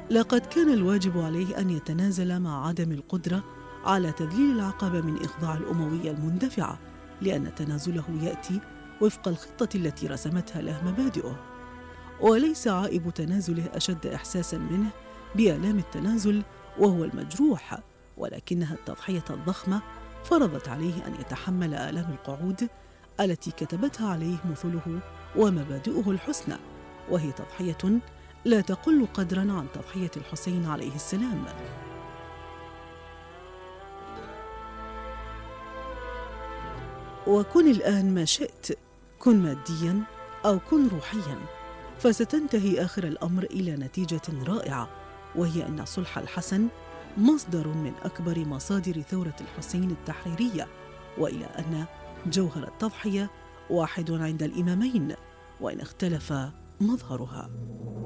لقد كان الواجب عليه أن يتنازل مع عدم القدرة على تذليل العقبة من إخضاع الأموية المندفعة، لأن تنازله يأتي وفق الخطة التي رسمتها له مبادئه. وليس عائب تنازله أشد إحساساً منه بآلام التنازل وهو المجروح، ولكنها التضحية الضخمة فرضت عليه أن يتحمل آلام القعود التي كتبتها عليه مثله ومبادئه الحسنى، وهي تضحية لا تقل قدراً عن تضحية الحسين عليه السلام. وكن الآن ما شئت، كن مادياً أو كن روحياً، فستنتهي آخر الأمر إلى نتيجة رائعة، وهي أن صلح الحسن مصدر من أكبر مصادر ثورة الحسين التحريرية، وإلى أن جوهر التضحية واحد عند الإمامين وإن اختلف مظهرها.